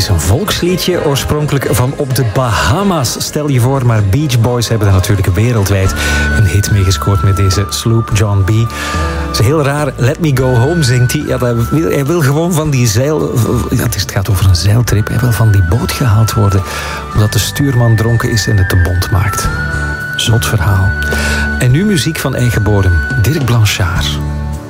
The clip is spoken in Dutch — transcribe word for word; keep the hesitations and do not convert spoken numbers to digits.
is een volksliedje, oorspronkelijk van op de Bahama's. Stel je voor, maar Beach Boys hebben er natuurlijk wereldwijd een hit mee gescoord met deze Sloop John B. Het is heel raar, Let Me Go Home zingt hij. Ja, hij, wil, hij wil gewoon van die zeil... Ja, het gaat over een zeiltrip. Hij wil van die boot gehaald worden, omdat de stuurman dronken is en het te bont maakt. Zot verhaal. En nu muziek van eigen bodem, Dirk Blanchard.